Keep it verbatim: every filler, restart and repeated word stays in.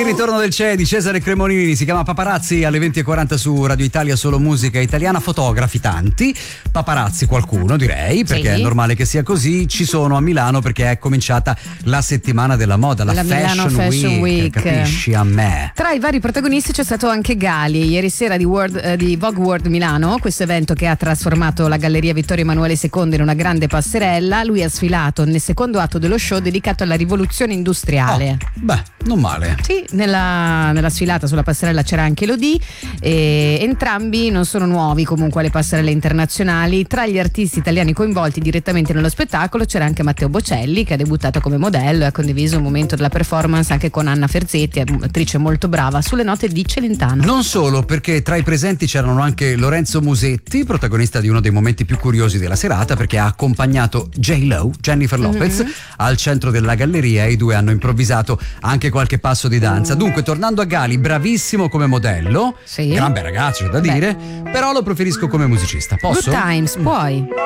Il ritorno del C E di Cesare Cremonini si chiama Paparazzi, alle venti e quaranta su Radio Italia, solo musica italiana. Fotografi tanti, paparazzi qualcuno direi, perché sì. è normale che sia così. Ci sono a Milano perché è cominciata la settimana della moda, la, la Fashion, Fashion Week, Week. capisci a me. Tra i vari protagonisti c'è stato anche Gali, ieri sera di, World, eh, di Vogue World Milano, questo evento che ha trasformato la Galleria Vittorio Emanuele secondo in una grande passerella. Lui ha sfilato nel secondo atto dello show dedicato alla rivoluzione industriale. Oh, beh, non male. Sì, nella, nella sfilata sulla passerella c'era anche Elodie, e entrambi non sono nuovi comunque alle passerelle internazionali. Tra gli artisti italiani coinvolti direttamente nello spettacolo c'era anche Matteo Bocelli, che ha debuttato come modello e ha condiviso un momento della performance anche con Anna Ferzetti, attrice molto brava, sulle note di Celentano. Non solo, perché tra i presenti c'erano anche Lorenzo Musetti, protagonista di uno dei momenti più curiosi della serata, perché ha accompagnato J-Lo, Jennifer Lopez, mm-hmm. al centro della galleria, e i due hanno improvvisato anche qualche passo di danza. Dunque, tornando a Gali, bravissimo come modello, sì. gran bel ragazzo, c'è da dire, però lo preferisco come musicista. Posso? Good times, puoi.